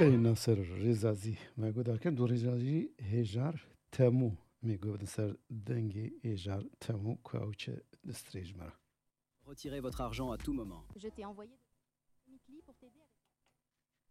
ناصر ریزازی مگو که دو ریزازی هزار تمو میگو سر دنگی هزار تمو کوچه دستریج مرا. Retirez votre argent à tout moment. Je t'ai envoyé des clips pour t'aider avec